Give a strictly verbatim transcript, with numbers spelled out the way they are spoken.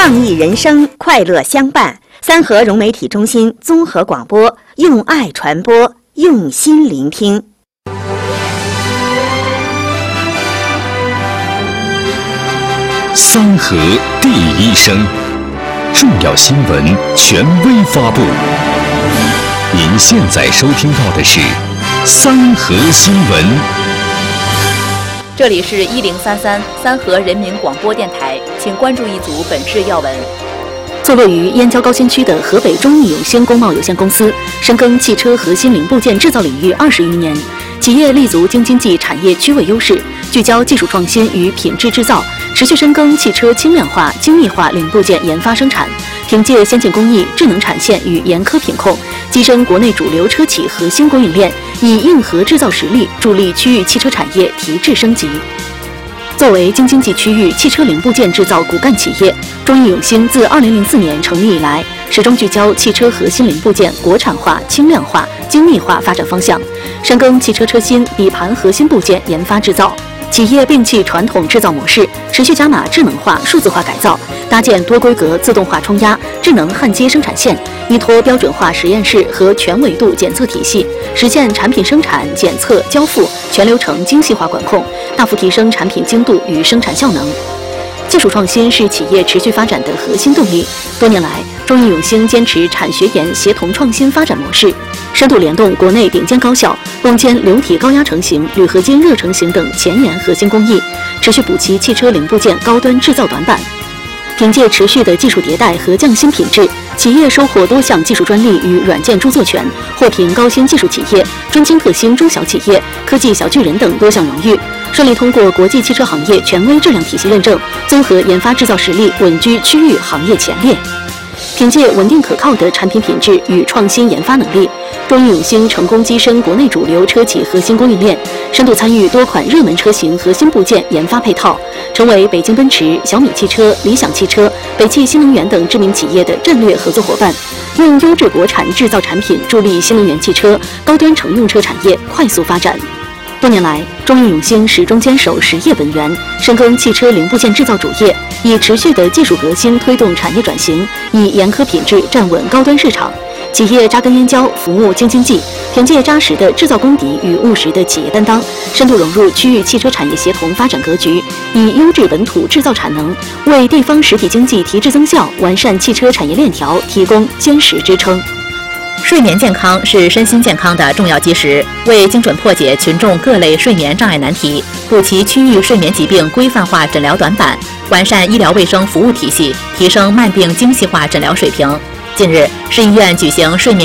抗疫人生，快乐相伴。三河融媒体中心综合广播，用爱传播，用心聆听。 三河第一声，重要新闻权威发布。您现在收听到的是三河新闻。 这里是一零三三三河人民广播电台，请关注一组本市要闻。 坐落于燕郊高新区的河北中义永兴工贸有限公司，深耕汽车核心零部件制造领域二十余年，企业立足京津冀产业区位优势，聚焦技术创新与品质制造，持续深耕汽车轻量化、精密化零部件研发生产，凭借先进工艺、智能产线与严苛品控，跻身国内主流车企核心供应链，以硬核制造实力助力区域汽车产业提质升级。作为京津冀区域汽车零部件制造骨干企业，中义永兴自二零零四年成立以来，始终聚焦汽车核心零部件国产化、轻量化、精密化发展方向，深耕汽车车芯、底盘核心部件研发制造。企业摒弃传统制造模式，持续加码智能化、数字化改造，搭建多规格自动化冲压、智能焊接生产线，依托标准化实验室和全维度检测体系，实现产品生产、检测、交付全流程精细化管控，大幅提升产品精度与生产效能。技术创新是企业持续发展的核心动力。多年来，中义永兴坚持产学研协同创新发展模式，深度联动国内顶尖高校，攻坚流体高压成型、铝合金热成型等前沿核心工艺，持续补齐汽车零部件高端制造短板。凭借持续的技术迭代和匠心品质，企业收获多项技术专利与软件著作权，获评高新技术企业、专精特新中小企业、科技小巨人等多项荣誉，顺利通过国际汽车行业权威质量体系认证，综合研发制造实力稳居区域行业前列。凭借稳定可靠的产品品质与创新研发能力，中义永兴成功跻身国内主流车企核心供应链，深度参与多款热门车型核心部件研发配套，成为北京奔驰、小米汽车、理想汽车、北汽新能源等知名企业的战略合作伙伴，用优质国产制造产品助力新能源汽车、高端乘用车产业快速发展。多年来，中义永兴始终坚守实业本源，深耕汽车零部件制造主业，以持续的技术革新推动产业转型，以严苛品质站稳高端市场。企业扎根燕郊，服务京津冀，凭借扎实的制造功底与务实的企业担当，深度融入区域汽车产业协同发展格局，以优质本土制造产能，为地方实体经济提质增效、完善汽车产业链条提供坚实支撑。 睡眠健康是身心健康的重要基石，为精准破解群众各类睡眠障碍难题，补齐区域睡眠疾病规范化诊疗短板，完善医疗卫生服务体系，提升慢病精细化诊疗水平。近日，市医院举行睡眠